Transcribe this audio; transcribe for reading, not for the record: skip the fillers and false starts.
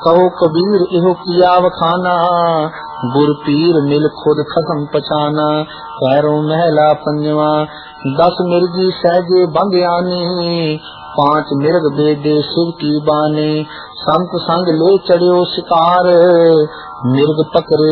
कहो कबीर इहो किया वखाना, गुर पीर मिल खुद खसम पछाना। पैरों महला पंजवा, 10 मिर्गी सहजे बंग आनी, 5 मिर्ग बेदे शिव की बानी। संत संग ले चढ़ियो शिकार, मिर्ग पकड़े